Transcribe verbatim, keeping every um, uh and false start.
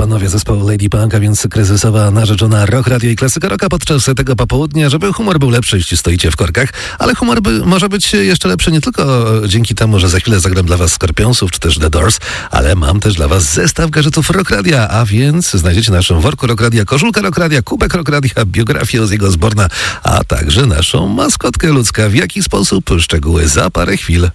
panowie zespołu Lady Punk, a więc kryzysowa narzeczona Rock Radio i Klasyka Rocka podczas tego popołudnia, żeby humor był lepszy, jeśli stoicie w korkach, ale humor by, może być jeszcze lepszy nie tylko dzięki temu, że za chwilę zagram dla was Scorpionsów czy też The Doors, ale mam też dla was zestaw gadżetów Rock Radia, a więc znajdziecie w naszym worku Rock Radia koszulkę Rock Radia, kubek Rock Radia, biografię Ozzy'ego Osbourne'a, a także naszą maskotkę ludzka. W jaki sposób? Szczegóły za parę chwil.